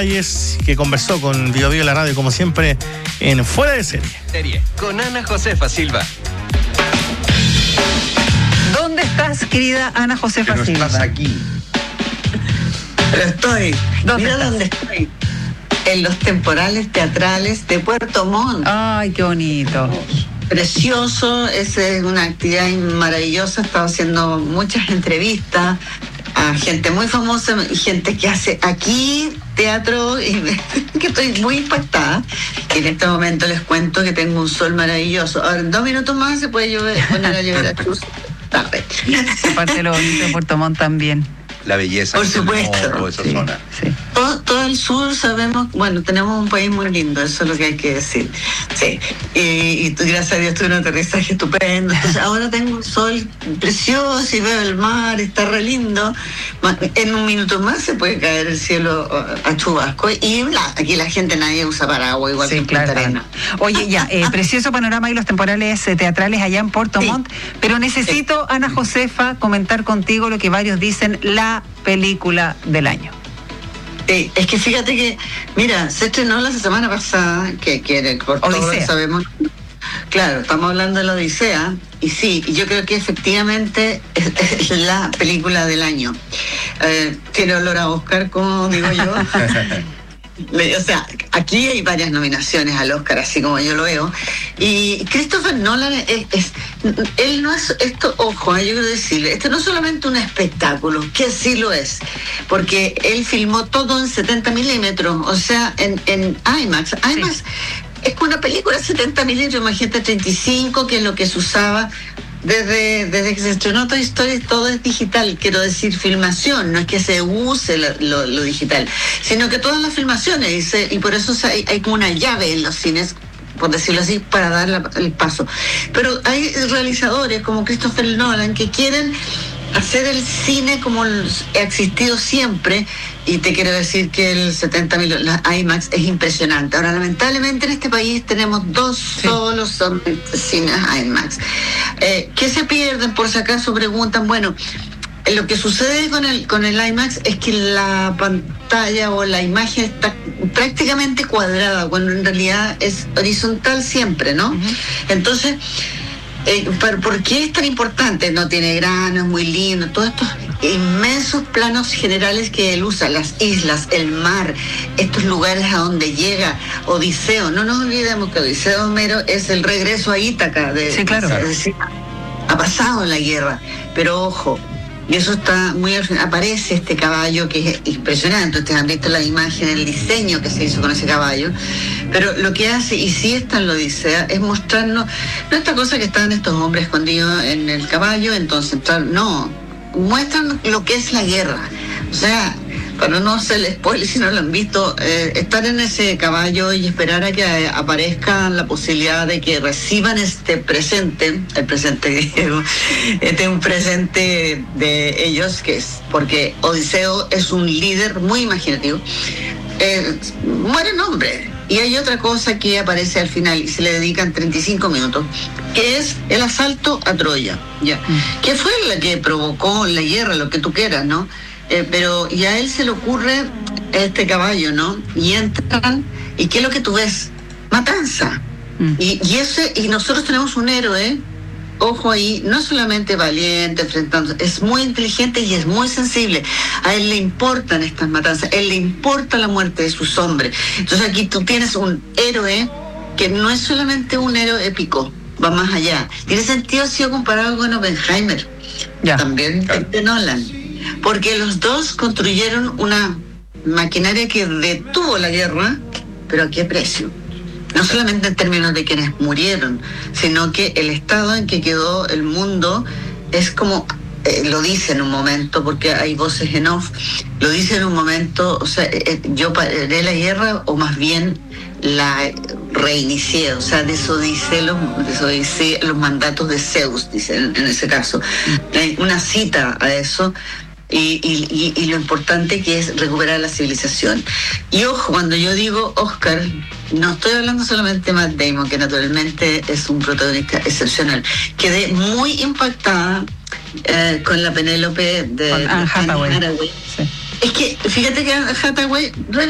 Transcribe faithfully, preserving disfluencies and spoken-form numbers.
Que conversó con Bio Bio La Radio, como siempre, en Fuera de Serie. Serie con Ana Josefa Silva. ¿Dónde estás, querida Ana Josefa Pero Silva? estás aquí. Pero estoy. ¿Dónde Mira estás? dónde estoy. En los temporales teatrales de Puerto Montt. Ay, qué bonito. Precioso, esa es una actividad maravillosa. He estado haciendo muchas entrevistas a gente muy famosa y gente que hace aquí teatro y me, que estoy muy impactada. Y en este momento les cuento que tengo un sol maravilloso. Ahora, en dos minutos más se puede llover, poner a llover a Cruz. Tarde. Aparte de lo bonito de Puerto Montt también. La belleza Por que tenemos supuesto. toda esa Sí, zona. sí. Todo, todo el sur sabemos, bueno, tenemos un país muy lindo, eso es lo que hay que decir. Sí, y, y gracias a Dios tuve un aterrizaje estupendo. Entonces ahora tengo un sol precioso y veo el mar, está re lindo. En un minuto más se puede caer el cielo a chubasco. Y la, aquí la gente, nadie usa paraguas, igual Sí, que en Punta claro. Arenas. Oye, ya, eh, precioso panorama y los temporales eh, teatrales allá en Puerto Sí. Montt, pero necesito, Ana Josefa, comentar contigo lo que varios dicen, la película del año. Sí, es que fíjate que, mira, se estrenó la semana pasada, que, que por todos Odisea. sabemos, claro, estamos hablando de la Odisea, y sí, yo creo que efectivamente es, es la película del año. Eh, tiene olor a Oscar, como digo yo. O sea, aquí hay varias nominaciones al Oscar, así como yo lo veo. Y Christopher Nolan es, es él no es esto, ojo, yo quiero decirle, esto no es solamente un espectáculo, que sí lo es, porque él filmó todo en setenta milímetros, o sea, en, en IMAX. IMAX sí. Es una película de setenta milímetros, imagínate treinta y cinco, que es lo que se usaba. Desde, desde que se estrenó Toy Story todo es digital, quiero decir filmación, no es que se use lo, lo, lo digital, sino que todas las filmaciones, y, se, y por eso hay, hay como una llave en los cines, por decirlo así, para dar la, el paso. Pero hay realizadores como Christopher Nolan que quieren hacer el cine como ha existido siempre, y te quiero decir que el setenta mil, la IMAX es impresionante. Ahora, lamentablemente en este país tenemos dos sí. solos cines IMAX. Eh, ¿Qué se pierden? Por si acaso preguntan, bueno, lo que sucede con el, con el IMAX es que la pantalla o la imagen está prácticamente cuadrada, cuando en realidad es horizontal siempre, ¿no? Uh-huh. Entonces, Eh, ¿por qué es tan importante? No tiene granos, muy lindo, todos estos inmensos planos generales que él usa, las islas, el mar, estos lugares a donde llega Odiseo. No nos olvidemos que Odiseo de Homero es el regreso a Ítaca. De, sí, claro. Es decir, ha pasado la guerra, pero ojo, y eso está muy... Aparece este caballo que es impresionante. Ustedes han visto la imagen, el diseño que se hizo con ese caballo. Pero lo que hace, y sí está en la Odisea, es mostrarnos, no esta cosa que están estos hombres escondidos en el caballo, entonces, no, muestran lo que es la guerra. O sea, para no hacer el spoiler si no lo han visto, eh, estar en ese caballo y esperar a que aparezca la posibilidad de que reciban este presente, el presente griego, este es un presente de ellos, que es, porque Odiseo es un líder muy imaginativo, eh, mueren hombres. Y hay otra cosa que aparece al final y se le dedican treinta y cinco minutos, que es el asalto a Troya, ya, mm. que fue la que provocó la guerra, lo que tú quieras, ¿no? Eh, pero y a él se le ocurre este caballo, ¿no? Y entran, ¿y qué es lo que tú ves? Matanza. Mm. Y, y ese, y nosotros tenemos un héroe, ojo ahí, no solamente valiente, enfrentando, es muy inteligente y es muy sensible. A él le importan estas matanzas, a él le importa la muerte de sus hombres. Entonces aquí tú tienes un héroe que no es solamente un héroe épico, va más allá. Tiene sentido, ha sido comparado con Oppenheimer, ya. También claro. de Nolan, porque los dos construyeron una maquinaria que detuvo la guerra, pero ¿a qué precio? No solamente en términos de quienes murieron, sino que el estado en que quedó el mundo es como, eh, lo dice en un momento, porque hay voces en off, lo dice en un momento, o sea, eh, yo paré la guerra, o más bien la reinicié, o sea, desodicé los, desodicé los mandatos de Zeus, dice en, en ese caso. Hay una cita a eso. Y, y, y lo importante que es recuperar la civilización. Y ojo, cuando yo digo Oscar, no estoy hablando solamente de Matt Damon, que naturalmente es un protagonista excepcional. Quedé muy impactada eh, con la Penélope de Anne Hathaway. Hathaway. Sí. Es que, fíjate que Anne Hathaway